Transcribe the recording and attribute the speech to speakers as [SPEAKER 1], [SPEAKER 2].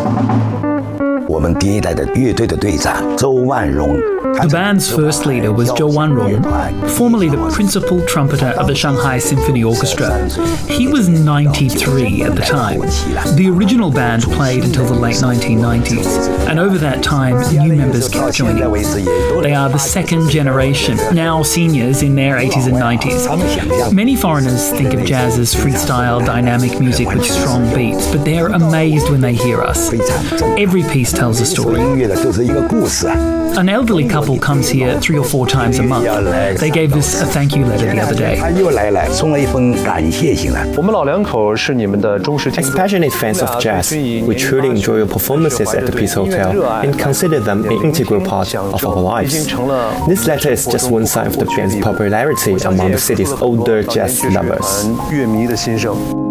[SPEAKER 1] 我们第一代的乐队的队长周万荣。
[SPEAKER 2] The band's first leader was Zhou Wanrong, formerly the principal trumpeter of the Shanghai Symphony Orchestra. He was 93 at the time. The original band played until the late 1990s, and over that time, new members kept joining. They are the second generation, now seniors in their 80s and 90s. Many foreigners think of jazz as freestyle, dynamic music with strong beats, but they're amazed when they hear us. Every piece tells a story. An elderly couple comes here 3 or 4 times a month. They gave us a thank you letter the other day.
[SPEAKER 3] As passionate fans of jazz, we truly enjoy your performances at the Peace Hotel and consider them an integral part of our lives. This letter is just one sign of the band's popularity among the city's older jazz lovers.